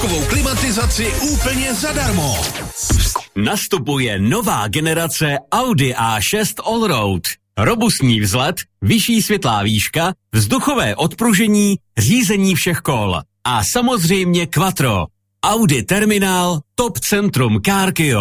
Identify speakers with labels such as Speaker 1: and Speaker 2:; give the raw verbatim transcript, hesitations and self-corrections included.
Speaker 1: Kovou klimatizaci úplně zadarmo.
Speaker 2: Nastupuje nová generace Audi A šest Allroad. Robustní vzhled, vyšší světlá výška, vzduchové odpružení, řízení všech kol. A samozřejmě Quattro. Audi Terminál, Top Centrum Car Kio.